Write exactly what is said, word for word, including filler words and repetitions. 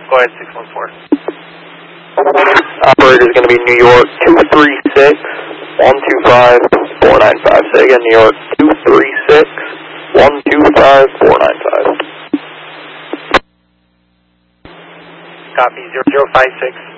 Go ahead, six one four. Operator is going to be New York two three six, one two five, four nine five. Say again, New York two three six, one two five, four nine five. Copy, zero zero five six.